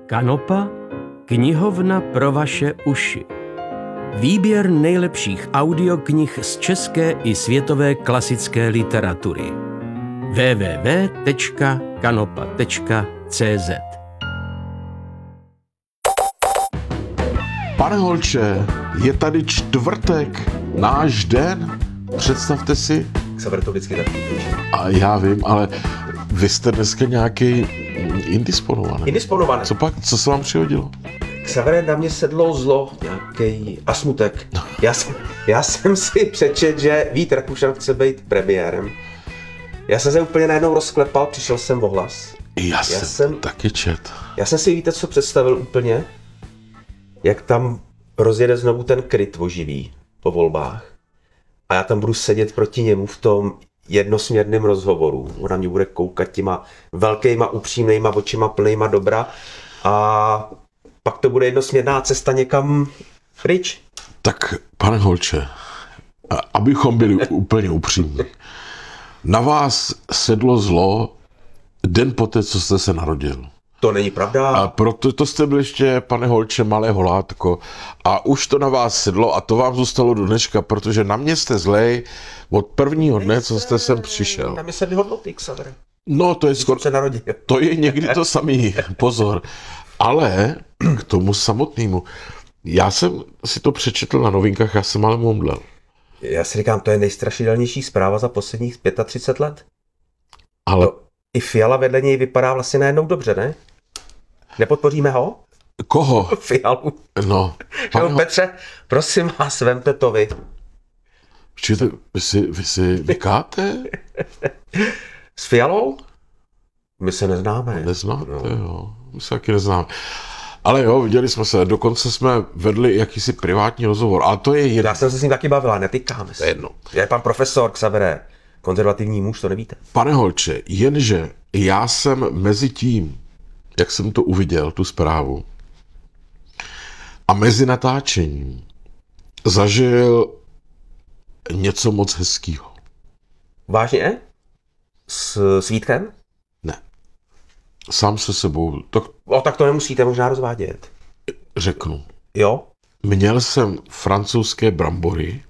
Kanopa, knihovna pro vaše uši. Výběr nejlepších audioknih z české i světové klasické literatury. www.kanopa.cz. Pane Holče, je tady čtvrtek, náš den. Představte si. Xaver to vždycky tak píše. A já vím, ale vy jste dneska nějaký indisponovaný. Indisponovaný. Co se vám přihodilo? Xavere, na mě sedlo zlo, nějaký a smutek. Já jsem si přečet, že Vít Rakušan chce být premiérem. Já jsem se úplně najednou rozklepal, přišel jsem o hlas. Já jsem taky čet. Já jsem si, víte, co představil úplně? Jak tam rozjede znovu ten kryt oživý po volbách. A já tam budu sedět proti němu v tom jednosměrném rozhovoru. Ona mě bude koukat těma velkýma, upřímnýma očima plnýma dobra a pak to bude jednosměrná cesta někam pryč. Tak, pane Holče, abychom byli úplně upřímní, na vás sedlo zlo den poté, co jste se narodil. To není pravda. A proto to jste byl ještě, pane Holče, malé holátko. A už to na vás sedlo a to vám zůstalo do dneška, protože na mě jste zlej od prvního dne, co jste sem přišel. Na mě sedly hodnoty, Xaver. No, to je skoro... se narodil. To je někdy to samý, pozor. Ale k tomu samotnému. Já jsem si to přečetl na novinkách, já jsem ale mumlel. Já si říkám, to je nejstrašidelnější zpráva za posledních 35 let. Ale... To i Fiala vedle něj vypadá vlastně najednou dobře, ne? Nepodpoříme ho? Koho? Fialu. No. Petře, prosím vás, vemte to vy. Počkejte, vy si vykáte? S Fialou? My se neznáme. Neznáte, jo. My se taky neznáme. Ale jo, viděli jsme se, dokonce jsme vedli jakýsi privátní rozhovor, ale to je jedno. Já jsem se s ním taky bavila, netýkáme se. To je jedno. Je pan profesor Xavere, konzervativní muž, to nevíte. Pane Holče, jenže já jsem mezi tím, jak jsem to uviděl, tu zprávu, a mezi natáčením zažil něco moc hezkýho. Vážně? S Vítkem? Ne. Sám se sebou. Tak to nemusíte možná rozvádět. Řeknu. Jo? Měl jsem francouzské brambory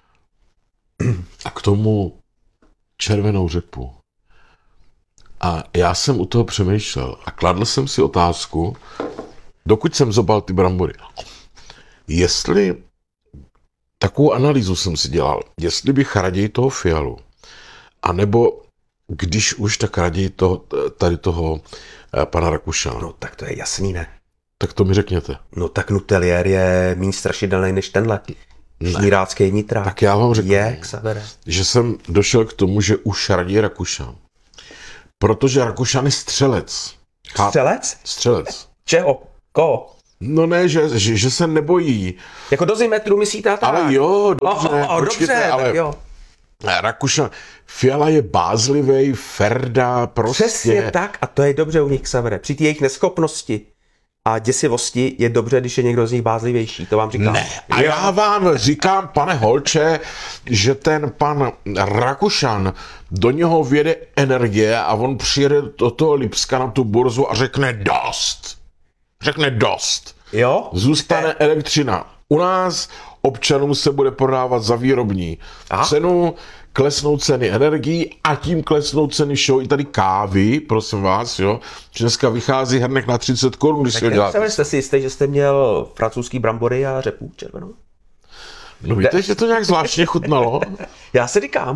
a k tomu červenou řepu. A já jsem u toho přemýšlel a kladl jsem si otázku, dokud jsem zobal ty brambory, jestli, takovou analýzu jsem si dělal, jestli bych raději toho Fialu, anebo když už, tak raději tady toho pana Rakušana. No tak to je jasný, ne? Tak to mi řekněte. No tak Nutelier je méně strašidelný než tenhle. Žnírácký nitrák. Tak já vám řeknu, že jsem došel k tomu, že už raději Rakušan. Protože Rakušan je střelec. Střelec? Střelec. Čeho? Koho? No ne, že se nebojí. Jako dozimetru myslíte tak? Ale jo, dobře. Dobře, ale tak jo. Rakušan, Fiala je bázlivej, Ferda, prostě. Přesně tak a to je dobře u nich, Xavere. Při té jejich neschopnosti a děsivosti je dobře, když je někdo z nich bázlivější, to vám říkám. Ne, a já vám říkám, pane Holče, že ten pan Rakušan, do něho vjede energie a on přijede do toho Lipska na tu burzu a řekne dost. Řekne dost. Jo? Zůstane elektřina. U nás občanům se bude prodávat za výrobní cenu, klesnou ceny energií a tím klesnou ceny všeho i tady kávy, prosím vás, jo. Dneska vychází hrnek na 30 korun, když si ho děláte. Jste si jistý, že jste měl francouzský brambory a řepu červenou? No víte, že to nějak zvláštně chutnalo? Já si říkám.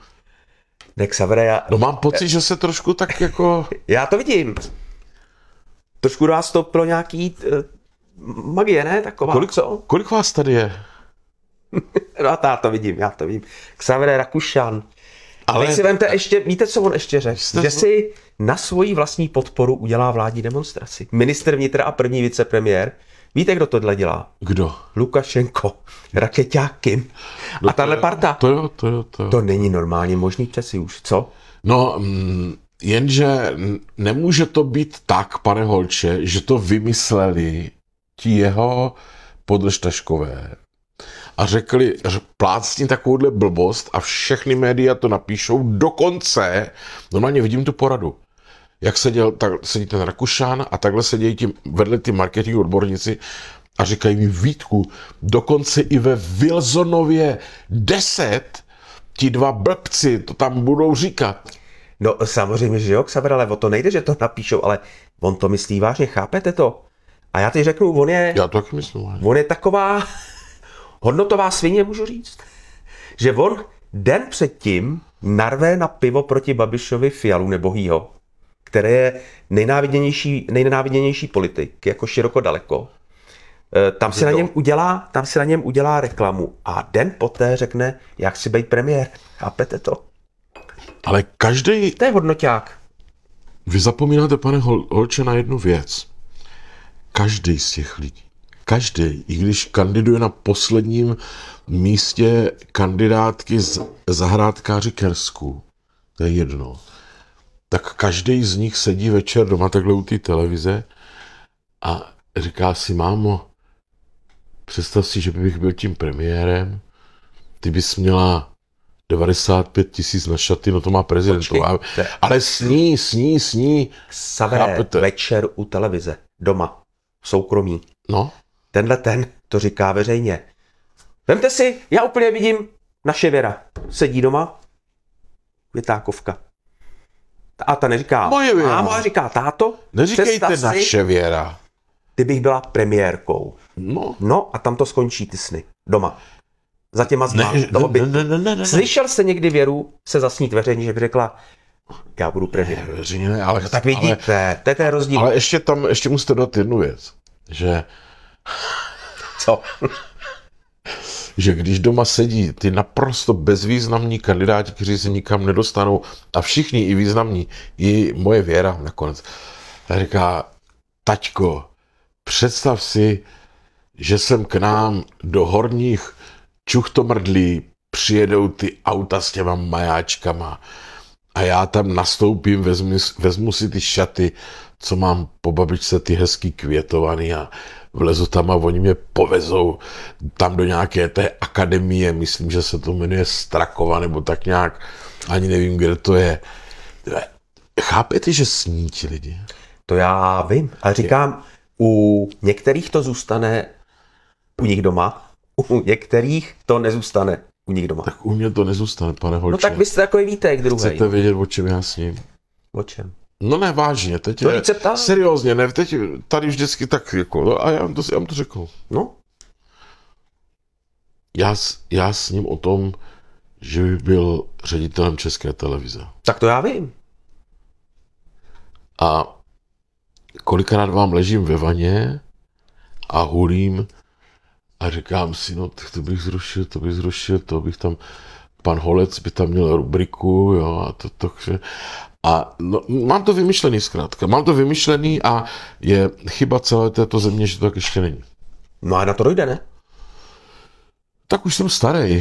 No mám pocit, že se trošku tak jako... Já to vidím. Trošku do vás vstoupilo nějaký magie, ne? Taková, kolik vás tady je? No já to vidím. Xaver Rakušan. Ale si vemte ještě, víte, co on ještě řekl? Že si na svoji vlastní podporu udělá vládní demonstraci. Ministr vnitra a první vicepremiér. Víte, kdo tohle dělá? Kdo? Lukašenko, rakeťák Kim. A tahle parta. To. To není normálně možný přeci už, co? No, jenže nemůže to být tak, pane Holče, že to vymysleli ti jeho podržtaškové a řekli, plácni takovouhle blbost a všechny média to napíšou dokonce, normálně vidím tu poradu. jak sedí ten Rakušan a takhle sedějí vedle ty marketing odborníci a říkají mi, Vítku, dokonce i ve Wilsonově 10 ti dva blbci to tam budou říkat. No samozřejmě, že jo, Xaver, ale o to nejde, že to napíšou, ale on to myslí vážně, chápete to? A já teď řeknu, Já to taky myslím. on je taková hodnotová svině, můžu říct, že on den předtím narve na pivo proti Babišovi Fialu nebohýho, který je nejnenáviděnější politik, jako široko daleko. Tam si na něm udělá reklamu a den poté řekne, jak chci být premiér. Chápete to? Ale každý. To je hodnoťák. Vy zapomínáte, pane Holče, na jednu věc. Každý z těch lidí, i když kandiduje na posledním místě kandidátky z zahrádkáři Kersku, to je jedno, tak každý z nich sedí večer doma takhle u té televize a říká si, mámo, představ si, že bych byl tím premiérem, ty bys měla 95 000 na šaty, no to má prezident. Ale sní. Xaver, večer u televize, doma, soukromí. No. Tenhle to říká veřejně. Vemte si, já úplně vidím naše Věra. Sedí doma, Květákovka. A ta neříká moje Věra. Mámo, a říká táto. Neříkejte naše Věra. Ty bych byla premiérkou. No a tam to skončí ty sny. Doma. Za těma ne. Slyšel jste někdy Věru se zasnít veřejně, že by řekla, já budu premiér. Veřejně, ale... No, tak vidíte, to je ten rozdíl. Ale ještě musíte dát jednu věc, že... Co? Že když doma sedí ty naprosto bezvýznamní kandidáti, kteří se nikam nedostanou, a všichni i významní, i moje Věra nakonec, tak říká, taťko, představ si, že sem k nám do Horních Čuchtomrdlí přijedou ty auta s těma majáčkama a já tam nastoupím, vezmu si ty šaty, co mám po babičce, ty hezký květovaný a vlezu tam a oni mě povezou tam do nějaké té akademie, myslím, že se to jmenuje Strakova, nebo tak nějak, ani nevím, kde to je. Chápete, že sní ti lidi? To já vím, ale říkám, u některých to zůstane u nich doma, u některých to nezůstane u nich doma. Tak u mě to nezůstane, pane Holče. No tak vy jste takový vítek druhý. Chcete vědět, o čem já sním? O čem? No ne, vážně, teď to je, seriózně, ne, teď tady vždycky tak jako, no, a já vám to řekl. No? Já sním o tom, že by byl ředitelem České televize. Tak to já vím. A kolikrát vám ležím ve vaně a hulím a říkám si, no to bych zrušil, to bych tam, pan Holec by tam měl rubriku, jo, a to a no, mám to vymyšlený zkrátka, a je chyba celé této země, že to tak ještě není. No a na to dojde, ne? Tak už jsem starý.